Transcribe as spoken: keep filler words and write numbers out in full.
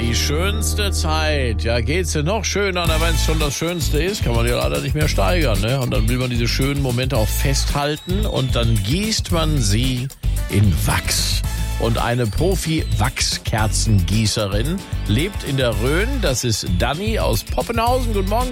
Die schönste Zeit. Ja, geht's denn noch schöner? Na, wenn es schon das Schönste ist, kann man ja leider nicht mehr steigern, ne? Und dann will man diese schönen Momente auch festhalten und dann gießt man sie in Wachs. Und eine Profi-Wachskerzengießerin lebt in der Rhön. Das ist Dani aus Poppenhausen. Guten Morgen.